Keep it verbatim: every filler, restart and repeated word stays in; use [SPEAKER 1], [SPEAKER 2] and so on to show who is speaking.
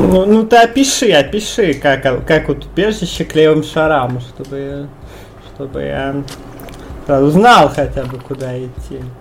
[SPEAKER 1] Ну, ну ты опиши, опиши, как, как вот убежище к левым шарам, чтобы, чтобы я знал хотя бы куда идти.